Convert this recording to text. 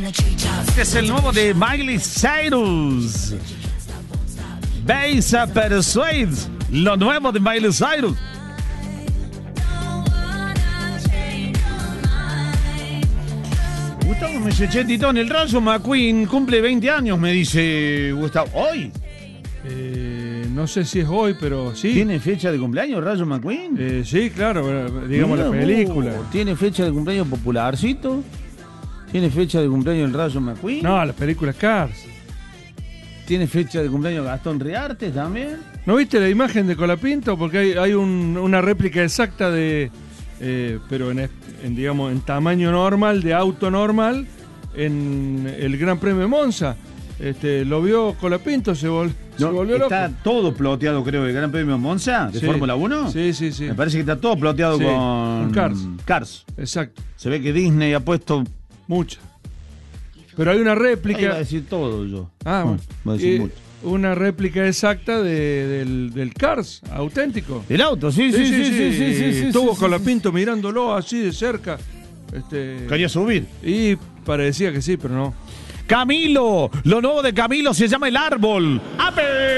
Este es el nuevo de Miley Cyrus. Base a Persuade. Lo nuevo de Miley Cyrus. Gustavo me dice, che, Titón, el Rayo McQueen cumple 20 años, me dice Gustavo. ¿Hoy? No sé si es hoy, pero sí. ¿Tiene fecha de cumpleaños Rayo McQueen? Sí, claro, digamos la película. ¿Tiene fecha de cumpleaños popularcito? ¿Tiene fecha de cumpleaños el Rayo McQueen? No, la película Cars. ¿Tiene fecha de cumpleaños Gastón Riarte también? ¿No viste la imagen de Colapinto? Porque hay una réplica exacta de... pero digamos, en tamaño normal, de auto normal, en el Gran Premio de Monza. Lo vio Colapinto, se volvió loco. Está todo ploteado, creo, el Gran Premio Monza de Fórmula 1. Sí. Me parece que está todo ploteado con Cars. Exacto. Se ve que Disney ha puesto mucha. Pero hay una réplica. Iba a decir todo yo. Bueno. Voy a decir mucho. Una réplica exacta del Cars, auténtico. El auto, sí. Estuvo Colapinto mirándolo así de cerca. Quería subir. Y parecía que sí, pero no. Camilo, lo nuevo de Camilo se llama El Árbol. ¡Ape!